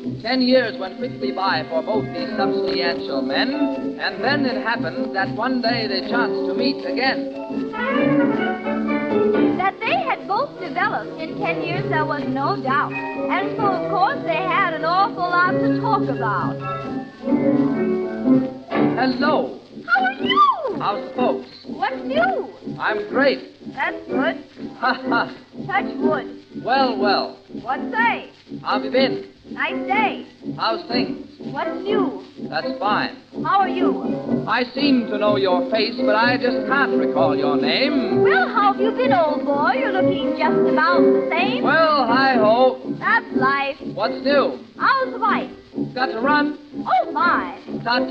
10 years went quickly by for both these substantial men, and then it happened that one day they chanced to meet again. That they had both developed in 10 years there was no doubt. And so, of course, they had an awful lot to talk about. Hello. How are you? How's the folks? What's new? I'm great. That's good. Ha ha. Touch wood. Well, well. What say? How have you been? Nice day. How's things? What's new? That's fine. How are you? I seem to know your face, but I just can't recall your name. Well, how have you been, old boy? You're looking just about the same. Well, hi-ho. That's life. What's new? How's the wife? Got to run. Oh, my. Ta